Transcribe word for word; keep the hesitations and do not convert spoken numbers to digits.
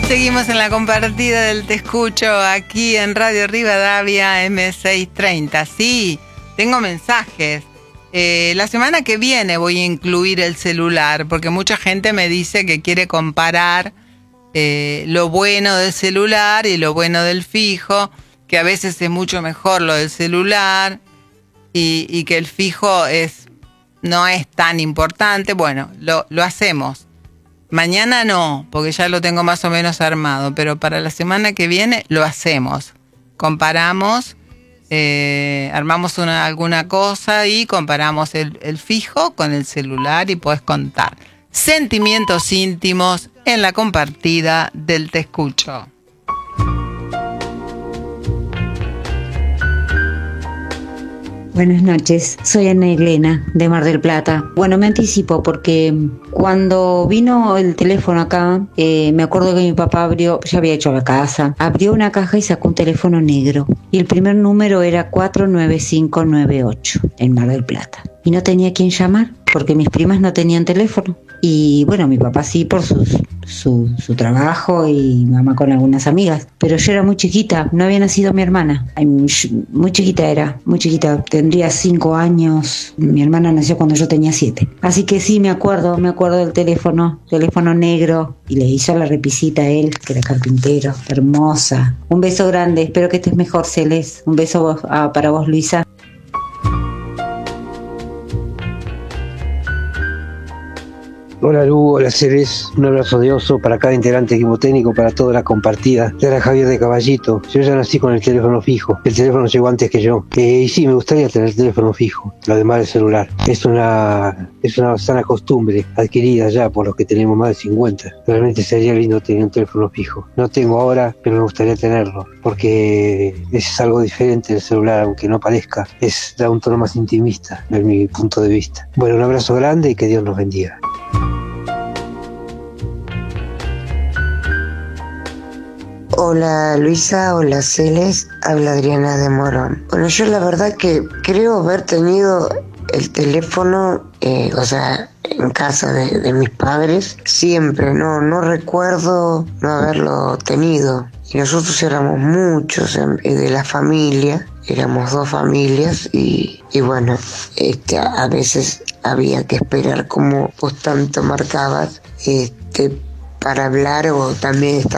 Seguimos en la compartida del Te Escucho aquí en Radio Rivadavia eme seiscientos treinta. Sí, tengo mensajes. Eh, la semana que viene voy a incluir el celular porque mucha gente me dice que quiere comparar eh, lo bueno del celular y lo bueno del fijo, que a veces es mucho mejor lo del celular y, y que el fijo es, no es tan importante. Bueno, lo, lo hacemos. Mañana no, porque ya lo tengo más o menos armado, pero para la semana que viene lo hacemos. Comparamos, eh, armamos una, alguna cosa y comparamos el, el fijo con el celular y podés contar. Sentimientos íntimos en la compartida del Te Escucho. Buenas noches, soy Ana Elena de Mar del Plata. Bueno, me anticipo porque cuando vino el teléfono acá, eh, me acuerdo que mi papá abrió, ya había hecho la casa, abrió una caja y sacó un teléfono negro. Y el primer número era cuatro nueve cinco nueve ocho en Mar del Plata. Y no tenía quien llamar porque mis primas no tenían teléfono. Y bueno, mi papá sí por sus, su, su trabajo y mi mamá con algunas amigas. Pero yo era muy chiquita, no había nacido mi hermana. Ay, muy chiquita era, muy chiquita. Tendría cinco años. Mi hermana nació cuando yo tenía siete. Así que sí, me acuerdo, me acuerdo del teléfono, teléfono negro. Y le hizo la repisita a él, que era carpintero. Hermosa. Un beso grande, espero que estés mejor, Celes. Un beso vos, ah, para vos, Luisa. Hola Lu, hola Ceres, un abrazo de oso para cada integrante equipo técnico, para toda la compartida. Te era Javier de Caballito. Yo ya nací con el teléfono fijo, el teléfono llegó antes que yo. Eh, y sí, me gustaría tener el teléfono fijo, lo demás del celular. Es una, es una sana costumbre adquirida ya por los que tenemos más de cincuenta. Realmente sería lindo tener un teléfono fijo. No tengo ahora, pero me gustaría tenerlo, porque es algo diferente del celular, aunque no parezca. Es da un tono más intimista, desde mi punto de vista. Bueno, un abrazo grande y que Dios nos bendiga. Hola Luisa, hola Celes, habla Adriana de Morón. Bueno, yo la verdad que creo haber tenido el teléfono, eh, o sea, en casa de, de mis padres, siempre, no, no recuerdo no haberlo tenido. Y nosotros éramos muchos en, de la familia, éramos dos familias y, y bueno, este, a, a veces había que esperar, como vos tanto marcabas, este, para hablar o también estar